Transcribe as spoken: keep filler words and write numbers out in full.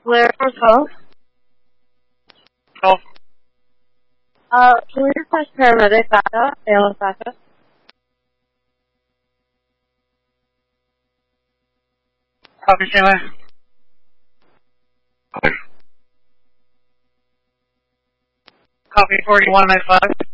Blair for twelve. twelve. Uh, can we request paramedic backup? A L S backup? Copy, Stanley. Copy forty-one ninety-five.